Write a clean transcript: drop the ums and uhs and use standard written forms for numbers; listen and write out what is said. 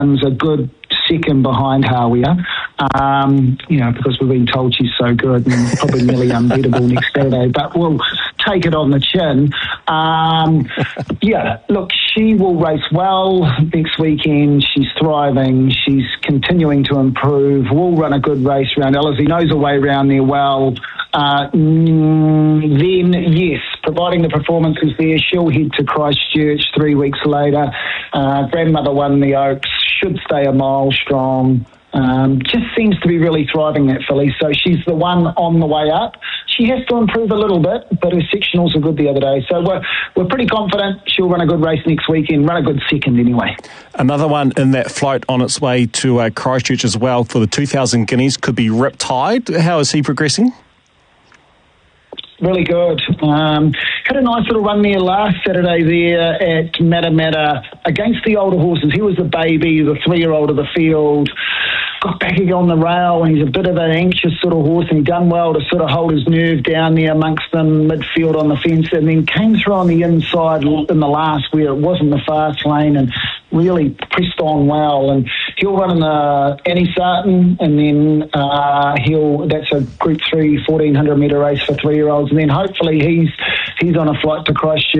a good second behind Hawea, because we've been told she's so good and probably nearly unbeatable next Saturday, but we'll take it on the chin. Look, she will race well next weekend. She's thriving. She's continuing to improve. Will run a good race around Ellerslie, knows her way around there well. Then, yes, providing the performance is there, she'll head to Christchurch 3 weeks later. Grandmother won the Oaks, should stay a mile strong. Just seems to be really thriving, that filly. So she's the one on the way up. She has to improve a little bit, but her sectionals were good the other day. So we're pretty confident she'll run a good race next weekend, run a good second anyway. Another one in that float on its way to Christchurch as well for the 2,000 guineas could be Riptide. How is he progressing? Really good. Had a nice little run there last Saturday there at Matamata against the older horses. He was the baby, the 3-year-old of the field. Got back again on the rail, and he's a bit of an anxious sort of horse, and he done well to sort of hold his nerve down there amongst them midfield on the fence, and then came through on the inside in the last where it wasn't the fast lane and really pressed on well. And he'll run in the Annie Sarton, and then that's a Group 3 1,400 metre race for 3-year-olds, and then hopefully he's on a flight to Christchurch